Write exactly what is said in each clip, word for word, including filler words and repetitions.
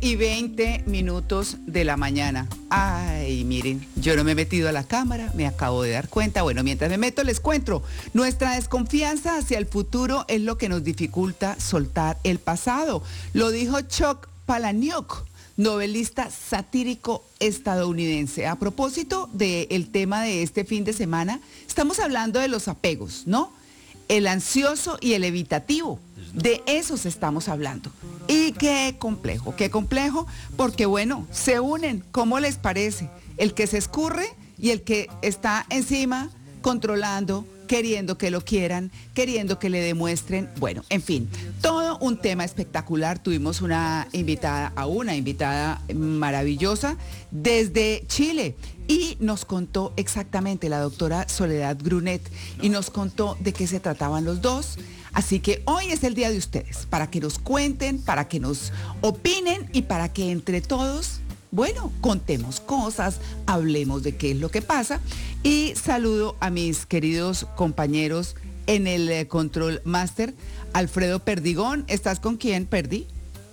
y veinte minutos de la mañana. Ay, miren, yo no me he metido a la cámara, me acabo de dar cuenta. Bueno, mientras me meto les cuento. Nuestra desconfianza hacia el futuro es lo que nos dificulta soltar el pasado. Lo dijo Chuck Palahniuk, novelista satírico estadounidense. A propósito del tema de este fin de semana, estamos hablando de los apegos, ¿no? El ansioso y el evitativo. De esos estamos hablando. Y qué complejo, qué complejo, porque bueno, se unen, ¿cómo les parece? El que se escurre y el que está encima controlando, queriendo que lo quieran, queriendo que le demuestren, bueno, en fin, todo un tema espectacular. Tuvimos una invitada, a una invitada maravillosa desde Chile y nos contó exactamente, la doctora Soledad Grunet, y nos contó de qué se trataban los dos. Así que hoy es el día de ustedes, para que nos cuenten, para que nos opinen y para que entre todos, bueno, contemos cosas, hablemos de qué es lo que pasa. Y saludo a mis queridos compañeros en el eh, Control Master, Alfredo Perdigón. ¿Estás con quién, Perdi?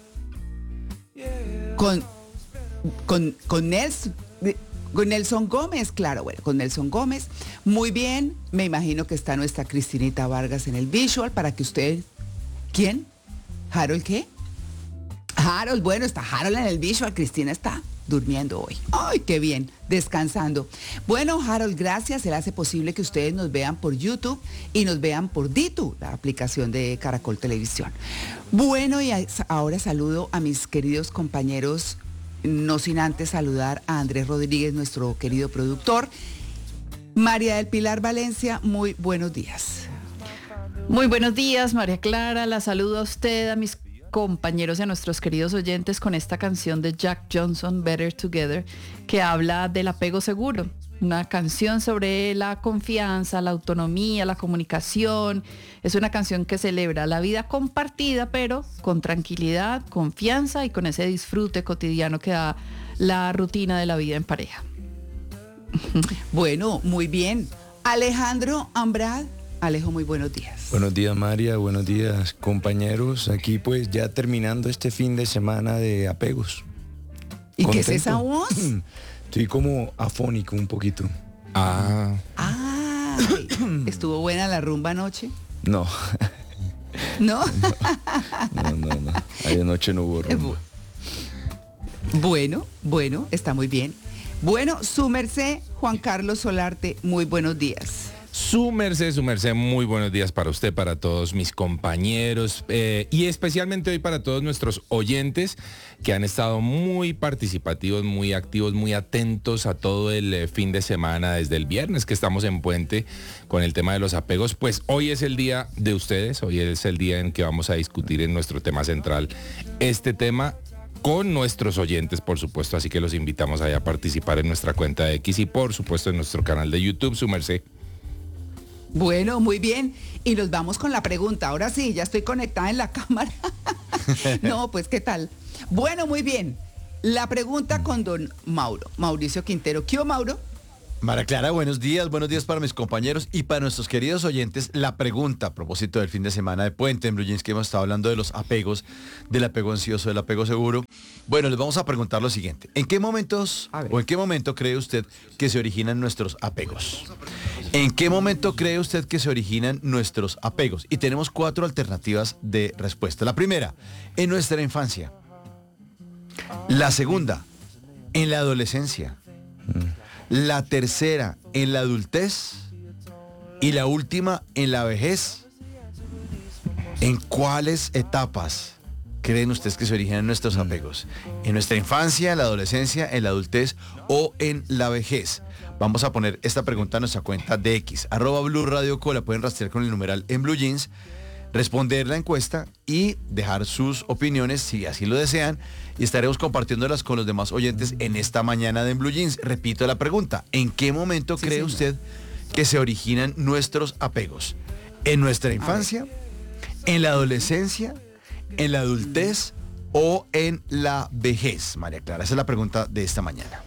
Con, con, con Nelson. Con Nelson Gómez, claro, bueno, con Nelson Gómez. Muy bien, me imagino que está nuestra Cristinita Vargas en el visual para que usted... ¿Quién? ¿Harold qué? Harold, bueno, está Harold en el visual, Cristina está durmiendo hoy. ¡Ay, qué bien! Descansando. Bueno, Harold, gracias. Él hace posible que ustedes nos vean por YouTube y nos vean por Ditu, la aplicación de Caracol Televisión. Bueno, y ahora saludo a mis queridos compañeros, no sin antes saludar a Andrés Rodríguez, nuestro querido productor. María del Pilar Valencia, muy buenos días. Muy buenos días, María Clara. La saludo a usted, a mis compañeros y a nuestros queridos oyentes con esta canción de Jack Johnson, Better Together, que habla del apego seguro. Una canción sobre la confianza, la autonomía, la comunicación. Es una canción que celebra la vida compartida, pero con tranquilidad, confianza y con ese disfrute cotidiano que da la rutina de la vida en pareja. Bueno, muy bien. Alejandro Ambrad. Alejo, muy buenos días. Buenos días, María. Buenos días, compañeros. Aquí pues ya terminando este fin de semana de apegos. ¿Y ¿Contento? ¿Qué es esa voz? Estoy como afónico un poquito. Ah. Ah. ¿Estuvo buena la rumba anoche? No. ¿No? No, no, no. Ayer anoche no hubo rumba. Bueno, bueno, está muy bien. Bueno, su merced, Juan Carlos Solarte, muy buenos días. Su merced, su merced, muy buenos días para usted, para todos mis compañeros eh, y especialmente hoy para todos nuestros oyentes que han estado muy participativos, muy activos, muy atentos a todo el eh, fin de semana desde el viernes que estamos en puente con el tema de los apegos. Pues hoy es el día de ustedes, hoy es el día en que vamos a discutir en nuestro tema central este tema con nuestros oyentes, por supuesto, así que los invitamos a participar en nuestra cuenta de X y por supuesto en nuestro canal de YouTube, su merced. Bueno, muy bien. Y nos vamos con la pregunta. Ahora sí, ya estoy conectada en la cámara. No, pues, ¿qué tal? Bueno, muy bien. La pregunta con don Mauro, Mauricio Quintero. ¿Qué hubo, Mauro? María Clara, buenos días, buenos días para mis compañeros y para nuestros queridos oyentes. La pregunta a propósito del fin de semana de puente en Blue Jeans, que hemos estado hablando de los apegos, del apego ansioso, del apego seguro. Bueno, les vamos a preguntar lo siguiente. ¿En qué momentos o en qué momento cree usted que se originan nuestros apegos? ¿En qué momento cree usted que se originan nuestros apegos? Y tenemos cuatro alternativas de respuesta. La primera, en nuestra infancia. La segunda, en la adolescencia. La tercera, en la adultez. Y la última, en la vejez. ¿En cuáles etapas creen ustedes que se originan nuestros apegos? ¿En nuestra infancia, en la adolescencia, en la adultez o en la vejez? Vamos a poner esta pregunta en nuestra cuenta de X, arroba Blue Radio Co, la pueden rastrear con el numeral en Blue Jeans, responder la encuesta y dejar sus opiniones si así lo desean y estaremos compartiéndolas con los demás oyentes en esta mañana de en Blue Jeans. Repito la pregunta, ¿en qué momento sí, cree señor. usted que se originan nuestros apegos? ¿En nuestra infancia, en la adolescencia, en la adultez o en la vejez? María Clara, esa es la pregunta de esta mañana.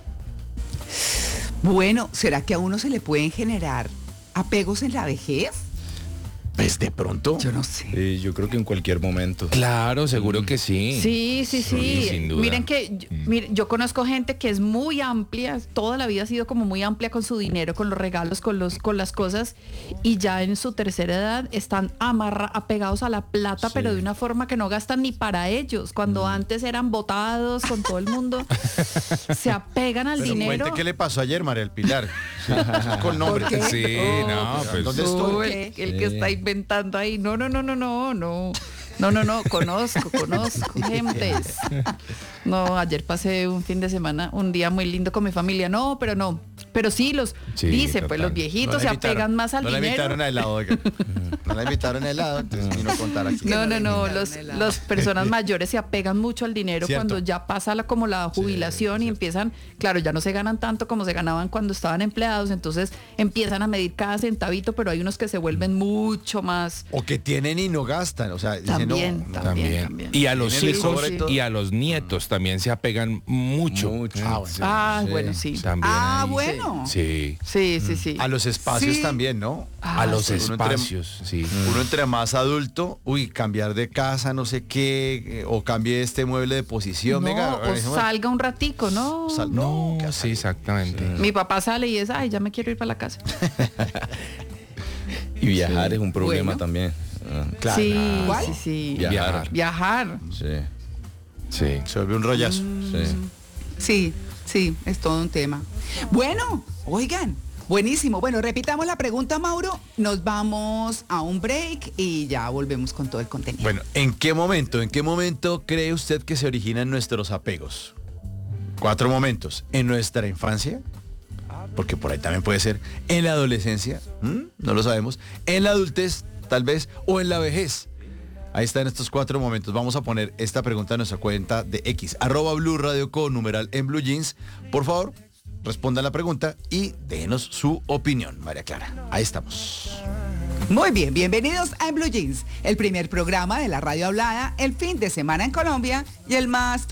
Bueno, ¿será que a uno se le pueden generar apegos en la vejez? Pues de pronto. Yo no sé. Sí, yo creo que en cualquier momento. Claro, seguro que sí. Sí, sí, sí. Sí, sin duda. Miren que yo, miren, yo conozco gente que es muy amplia, toda la vida ha sido como muy amplia con su dinero, con los regalos, con los, con las cosas, y ya en su tercera edad están amarra, apegados a la plata, Sí. pero de una forma que no gastan ni para ellos. Cuando antes eran botados con todo el mundo, se apegan al Pero dinero. cuente qué le pasó ayer, María del Pilar. Sí, con nombre. ¿Por qué? Sí, Oh, no, pues. ¿dónde estoy? Uy, el, el que Sí. está inventando ahí. No, no, no, no, no, no. No, no, no, conozco, conozco gentes. No, ayer pasé un fin de semana, un día muy lindo con mi familia. No, pero no. Pero sí, los, Sí, dice, pues total. los No viejitos la se invitaron, apegan más al no la dinero. invitaron a helado, oiga. No la invitaron a helado, entonces vino a contar aquí. No, no, le no, invitaron los, helado. las personas mayores se apegan mucho al dinero Cierto. cuando ya pasa la, como la jubilación y empiezan, claro, ya no se ganan tanto como se ganaban cuando estaban empleados, entonces empiezan a medir cada centavito, pero hay unos que se vuelven mucho más. O que tienen y no gastan, o sea, dicen, También, no, no, también. También. Y a los Tienen hijos el cobre y a los nietos también se apegan mucho. Mucho. Ah, bueno. Ah, Sí. bueno, sí. También Ah, ahí. bueno. Sí. Sí, sí, sí. A los espacios Sí. también, ¿no? A los sí. Uno entre- espacios, sí. Uno entre más adulto, uy, cambiar de casa, no sé qué, eh, o cambie este mueble de posición, No, venga. o eh, salga un ratico, ¿no? sal- No, ¿qué sí, exactamente. Mi papá sale y es, ay, ya me quiero ir para la casa. Y viajar es un problema Bueno. también. Ah, Claro. Sí, ¿Cuál? sí, sí. Viajar. Viajar. Sí, Sí. Se vuelve un rollazo. sí. Sí, sí, es todo un tema. Bueno, oigan, buenísimo. Bueno, repitamos la pregunta, Mauro. Nos vamos a un break y ya volvemos con todo el contenido. Bueno, ¿en qué momento, en qué momento cree usted que se originan nuestros apegos? Cuatro momentos. En nuestra infancia, porque por ahí también puede ser. En la adolescencia, ¿m? No lo sabemos. En la adultez, tal vez, o en la vejez. Ahí están estos cuatro momentos. Vamos a poner esta pregunta en nuestra cuenta de X, arroba Blue Radio con numeral en Blue Jeans. Por favor, respondan la pregunta y déjenos su opinión, María Clara. Ahí estamos. Muy bien, bienvenidos a En Blue Jeans, el primer programa de la radio hablada, el fin de semana en Colombia y el más